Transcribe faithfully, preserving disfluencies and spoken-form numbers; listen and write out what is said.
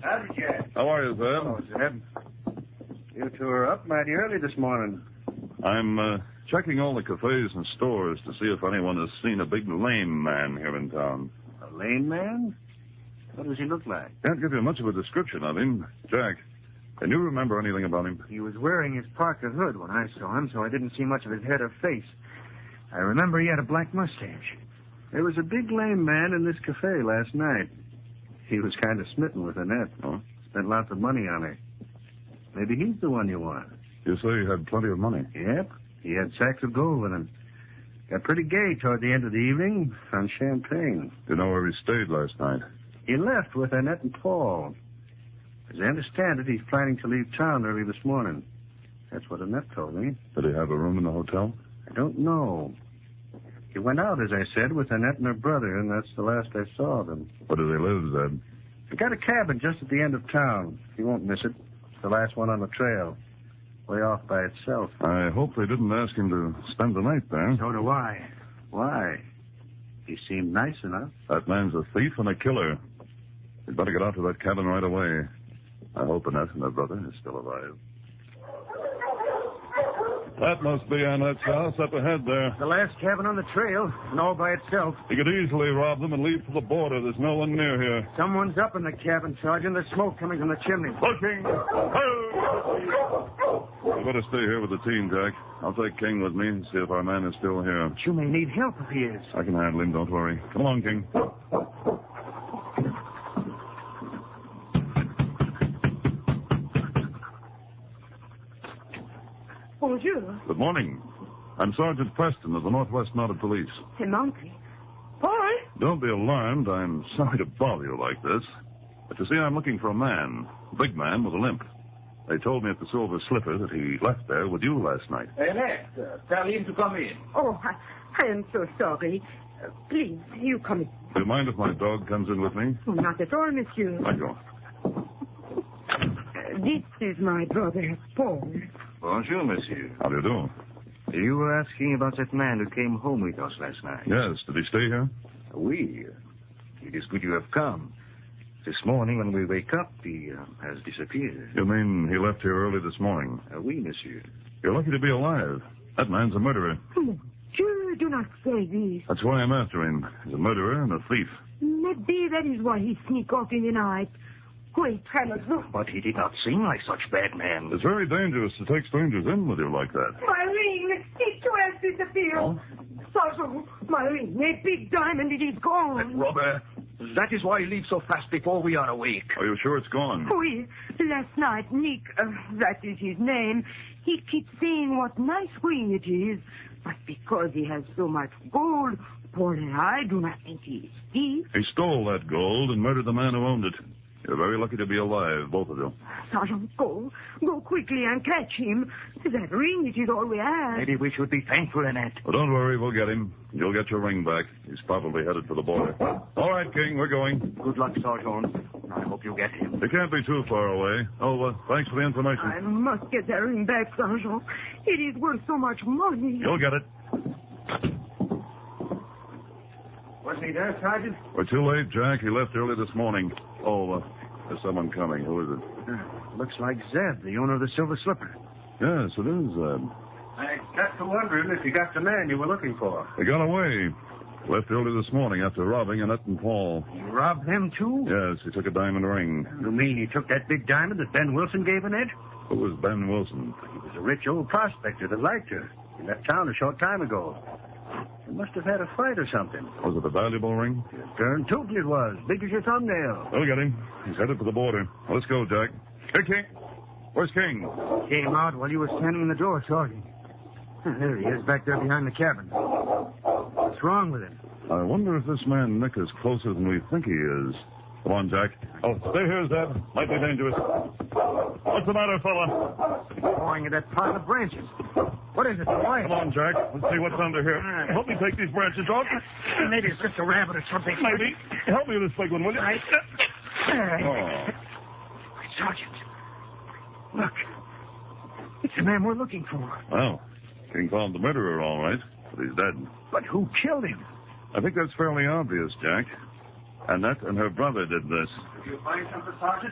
Howdy, Jack. How are you, Zeb? Oh, Zeb. You two are up mighty early this morning. I'm uh, checking all the cafes and stores to see if anyone has seen a big lame man here in town. A lame man? What does he look like? Can't give you much of a description of him. Jack, can you remember anything about him? He was wearing his parka hood when I saw him, so I didn't see much of his head or face. I remember he had a black mustache. There was a big lame man in this cafe last night. He was kind of smitten with Annette. Oh? Spent lots of money on her. Maybe he's the one you want. You say he had plenty of money. Yep. He had sacks of gold with him. Got pretty gay toward the end of the evening on champagne. Do you know where he stayed last night? He left with Annette and Paul. As I understand it, he's planning to leave town early this morning. That's what Annette told me. Did he have a room in the hotel? I don't know. He went out, as I said, with Annette and her brother, and that's the last I saw of him. Where do they live, Zeb? He got a cabin just at the end of town. You won't miss it. It's the last one on the trail. Way off by itself. I hope they didn't ask him to spend the night there. So do I. Why? He seemed nice enough. That man's a thief and a killer. We'd better get out to that cabin right away. I hope Annette and her brother is still alive. That must be Annette's house up ahead there. The last cabin on the trail, and all by itself. He could easily rob them and leave for the border. There's no one near here. Someone's up in the cabin, Sergeant. There's smoke coming from the chimney. Looking! You better stay here with the team, Jack. I'll take King with me and see if our man is still here. But you may need help if he is. I can handle him, don't worry. Come along, King. Bonjour. Good morning. I'm Sergeant Preston of the Northwest Mounted Police. C'est Monkey. Boy! Don't be alarmed. I'm sorry to bother you like this. But you see, I'm looking for a man. A big man with a limp. They told me at the Silver Slipper that he left there with you last night. Annette, uh, tell him to come in. Oh, I, I am so sorry. Uh, please, you come in. Do you mind if my dog comes in with me? Oh, not at all, monsieur. Thank you. Uh, this is my brother, Paul. Bonjour, monsieur. How do you do? You were asking about that man who came home with us last night. Yes. Did he stay here? Oui. It is good you have come. This morning, when we wake up, he uh, has disappeared. You mean he left here early this morning? Uh, oui, monsieur. You're lucky to be alive. That man's a murderer. Oh, Dieu, do not say this. That's why I'm after him. He's a murderer and a thief. Maybe that is why he sneak off in the night. Wait, Hammond, look. But he did not seem like such bad man. It's very dangerous to take strangers in with you like that. My ring! It too has disappeared. Oh? Sergeant, my ring, a big diamond, it is gone. Robber, that is why he leaves so fast before we are awake. Are you sure it's gone? Oui, last night, Nick, uh, that is his name, he keeps saying what nice ring it is. But because he has so much gold, Paul and I do not think he is thief. He stole that gold and murdered the man who owned it. You're very lucky to be alive, both of you. Sergeant, go. Go quickly and catch him. That ring, it is all we have. Maybe we should be thankful, Annette. Well, don't worry, we'll get him. You'll get your ring back. He's probably headed for the border. All right, King, we're going. Good luck, Sergeant. I hope you get him. You can't be too far away. Oh, uh, thanks for the information. I must get that ring back, Sergeant. It is worth so much money. You'll get it. Wasn't he there, Sergeant? We're too late, Jack. He left early this morning. Oh, uh, there's someone coming. Who is it? Uh, looks like Zeb, the owner of the Silver Slipper. Yes, it is, uh... I got to wondering if you got the man you were looking for. He got away. Left early this morning after robbing Annette and Paul. You robbed them, too? Yes, he took a diamond ring. You mean he took that big diamond that Ben Wilson gave Annette? Who was Ben Wilson? He was a rich old prospector that liked her. He left town a short time ago. They must have had a fight or something. Was it a valuable ring? Darn tootin' it was. Big as your thumbnail. We'll get him. He's headed for the border. Well, let's go, Jack. Hey, King. Where's King? Came out while you were standing in the door, Sergeant. There he is, back there behind the cabin. What's wrong with him? I wonder if this man Nick is closer than we think he is. Come on, Jack. Oh, stay here, Zeb. Might be dangerous. What's the matter, fella? Going at that pile of branches. What is it, boy? Come on, Jack. Let's see what's under here. Help me take these branches off. Maybe it's just a rabbit or something. Maybe. Help me with this big one, will you? Right. Oh. Sergeant, look. It's the man we're looking for. Well, King found the murderer, all right, but he's dead. But who killed him? I think that's fairly obvious, Jack. Annette and her brother did this. Did you find something, Sergeant?